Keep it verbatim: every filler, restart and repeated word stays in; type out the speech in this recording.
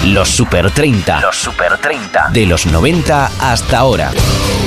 Los Super treinta. Los Super treinta. De los noventa hasta ahora.